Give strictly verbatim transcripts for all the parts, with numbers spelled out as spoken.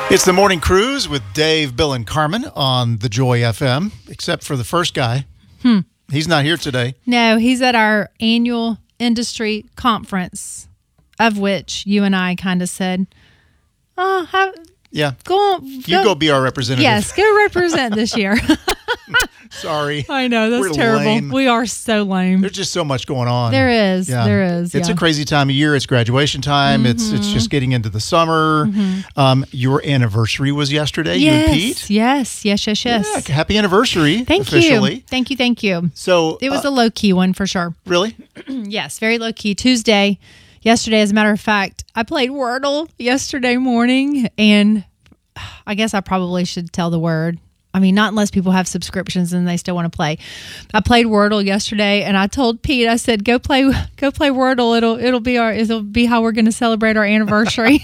It's the Morning Cruise with Dave, Bill, and Carmen on the Joy F M, except for the first guy. Hmm. He's not here today. No, he's at our annual industry conference, of which you and I kind of said, oh, how, Yeah. go, go. You go be our representative. Yes, go represent this year. Sorry. I know, that's We're terrible. lame. We are so lame. There's just so much going on. There is. Yeah. There is. It's yeah. a crazy time of year. It's graduation time. Mm-hmm. It's it's just getting into the summer. Mm-hmm. Um, your anniversary was yesterday, yes, you and Pete. Yes, yes, yes, yes. Yeah, happy anniversary. Thank officially. you. Thank you, thank you. So It was uh, a low-key one for sure. really? Yes, very low-key. Tuesday, yesterday, as a matter of fact, I played Wordle yesterday morning, and I guess I probably should tell the word. I mean, not unless people have subscriptions and they still want to play. I played Wordle yesterday, and I told Pete, I said, "Go play, go play Wordle. It'll it'll be our it'll be how we're going to celebrate our anniversary."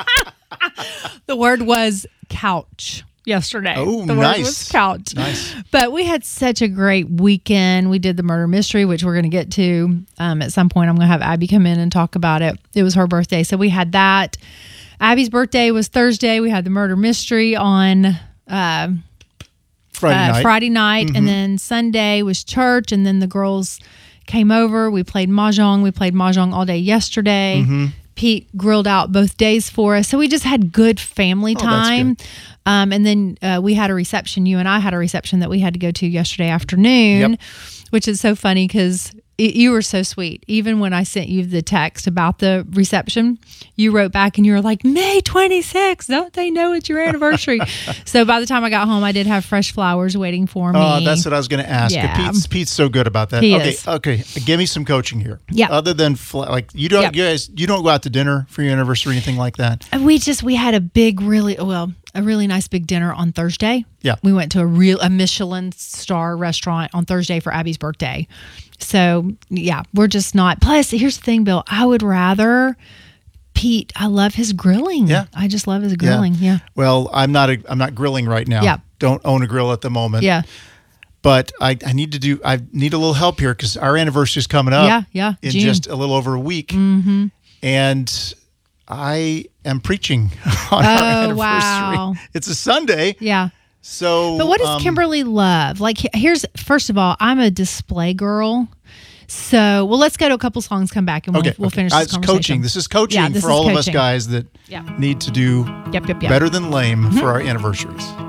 The word was couch yesterday. Oh, the nice. word was couch. Nice. But we had such a great weekend. We did the murder mystery, which we're going to get to um, at some point. I'm going to have Abby come in and talk about it. It was her birthday, so we had that. Abby's birthday was Thursday. We had the murder mystery on uh, Friday uh, night. Friday night, Mm-hmm. and then Sunday was church, and then the girls came over. We played mahjong. We played mahjong all day yesterday. Mm-hmm. Pete grilled out both days for us, so we just had good family Oh, that's time. good. Um, and then uh, we had a reception. You and I had a reception that we had to go to yesterday afternoon, Yep. which is so funny because you were so sweet. Even when I sent you the text about the reception, you wrote back and you were like, May twenty-sixth, don't they know it's your anniversary? So by the time I got home, I did have fresh flowers waiting for me. Oh, that's what I was going to ask. Yeah. Pete's, Pete's so good about that. He okay, is. okay. Give me some coaching here. Yeah. Other than fl- like you don't, Yep. you guys, you don't go out to dinner for your anniversary or anything like that. And we just, we had a big, really, well, a really nice big dinner on Thursday. Yeah. We went to a real, a Michelin star restaurant on Thursday for Abby's birthday. So yeah, we're just not, plus here's the thing, Bill, I would rather Pete, I love his grilling. Yeah. I just love his grilling. Yeah. Well, I'm not. A, I'm not grilling right now. Yeah. Don't own a grill at the moment. Yeah. But I, I need to do. I need a little help here because our anniversary is coming up. Yeah, yeah, In June. just a little over a week. Mm-hmm. And I am preaching on Oh, our anniversary. wow. It's a Sunday. Yeah. So. But what does um, Kimberly love? Like, he- here's, first of all, I'm a display girl. So, well, let's go to a couple songs, come back, and we'll, Okay. we'll okay. finish Uh, this it's conversation. coaching. This is coaching Yeah, this for is all of us coaching. guys that Yeah. need to do Yep, yep, yep. better than lame for our anniversaries.